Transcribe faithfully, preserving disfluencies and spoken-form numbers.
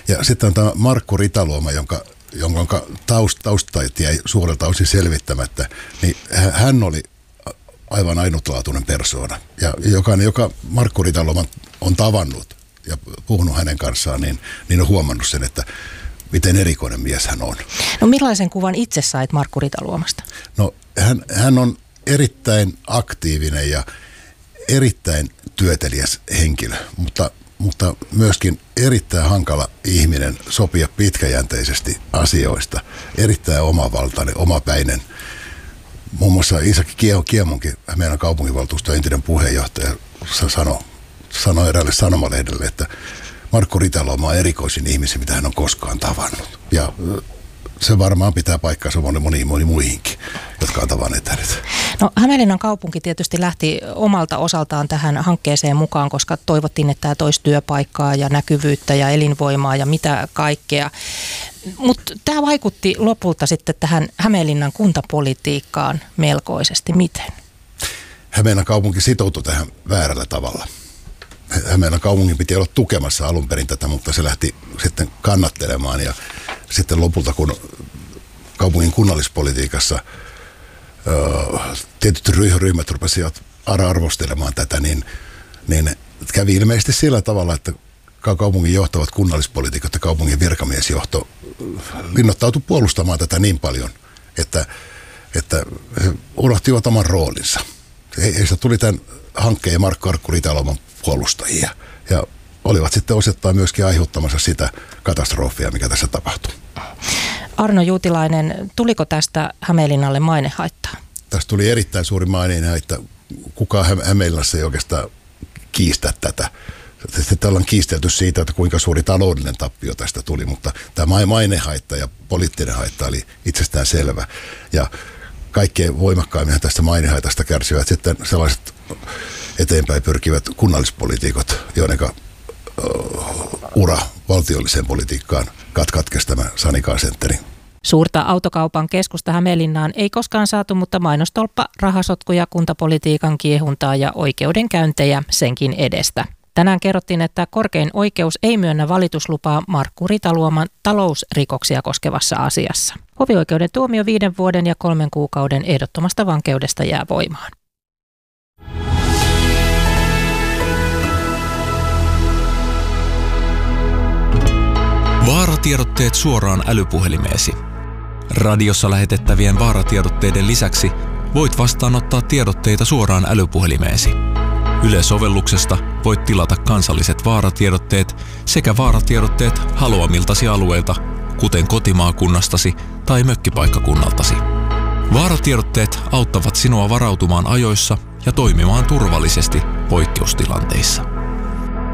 Ja sitten on tämä Markku Ritaluoma, jonka, jonka taust, taustat jäi suurelta osin selvittämättä, niin hän oli aivan ainutlaatuinen persoona. Ja jokainen, joka Markku Ritaluoman on tavannut ja puhunut hänen kanssaan, niin, niin on huomannut sen, että miten erikoinen mies hän on. No millaisen kuvan itse sait Markku Ritaluomasta? No hän, hän on erittäin aktiivinen ja erittäin työteliäs henkilö, mutta, mutta myöskin erittäin hankala ihminen sopia pitkäjänteisesti asioista. Erittäin omavaltainen, omapäinen. Muun muassa Iisakki Kiemonkin, meidän kaupunginvaltuuston entinen puheenjohtaja, sanoi, sanoi eräälle sanomalehdelle, että Markku Ritaluoma on erikoisin ihmisiä, mitä hän on koskaan tavannut. Ja se varmaan pitää paikkaansa moni, moni, moni muihinkin, jotka on tavanneet hänet. No Hämeenlinnan kaupunki tietysti lähti omalta osaltaan tähän hankkeeseen mukaan, koska toivottiin, että tämä toisi työpaikkaa ja näkyvyyttä ja elinvoimaa ja mitä kaikkea. Mutta tämä vaikutti lopulta sitten tähän Hämeenlinnan kuntapolitiikkaan melkoisesti. Miten? Hämeenlinnan kaupunki sitoutui tähän väärällä tavalla. Hämeenlinnan kaupungin piti olla tukemassa alun perin tätä, mutta se lähti sitten kannattelemaan ja sitten lopulta, kun kaupungin kunnallispolitiikassa öö, tietyt ryhmät rupesivat arvostelemaan tätä, niin, niin kävi ilmeisesti sillä tavalla, että kaupungin johtavat kunnallispoliitikot ja kaupungin virkamiesjohto linnoittautui puolustamaan tätä niin paljon, että, että he unohtivat oman roolinsa. Heistä tuli tämän hankkeen Markku Ritaluoman puolustajia ja olivat sitten osittain myöskin aiheuttamassa sitä katastrofia, mikä tässä tapahtui. Arno Juutilainen, tuliko tästä Hämeenlinnalle mainehaittaa? Tästä tuli erittäin suuri mainehaitta. Kukaan Hämeenlinnassa ei oikeastaan kiistä tätä. Sitten ollaan kiistelty siitä, että kuinka suuri taloudellinen tappio tästä tuli, mutta tämä mainehaitta ja poliittinen haitta oli itsestään selvä. Ja kaikkein voimakkaimmin tästä mainehaitasta kärsivät sitten sellaiset eteenpäin pyrkivät kunnallispoliitikot, joiden ura valtiolliseen politiikkaan katkesi tämä Sanikaa-sentteri. Suurta autokaupan keskusta Hämeenlinnaan ei koskaan saatu, mutta mainostolppa, rahasotkuja, kuntapolitiikan kiehuntaa ja oikeudenkäyntejä senkin edestä. Tänään kerrottiin, että korkein oikeus ei myönnä valituslupaa Markku Ritaluoman talousrikoksia koskevassa asiassa. Hovioikeuden tuomio viiden vuoden ja kolmen kuukauden ehdottomasta vankeudesta jää voimaan. Vaaratiedotteet suoraan älypuhelimeesi. Radiossa lähetettävien vaaratiedotteiden lisäksi voit vastaanottaa tiedotteita suoraan älypuhelimeesi. Yle-sovelluksesta voit tilata kansalliset vaaratiedotteet sekä vaaratiedotteet haluamiltasi alueilta, kuten kotimaakunnastasi tai mökkipaikkakunnaltasi. Vaaratiedotteet auttavat sinua varautumaan ajoissa ja toimimaan turvallisesti poikkeustilanteissa.